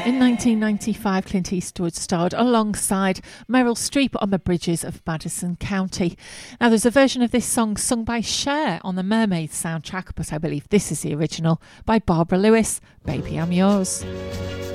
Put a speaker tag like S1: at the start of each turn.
S1: In 1995, Clint Eastwood starred alongside Meryl Streep on the bridges of Madison County. Now, there's a version of this song sung by Cher on the Mermaids soundtrack, but I believe this is the original by Barbara Lewis, Baby I'm Yours.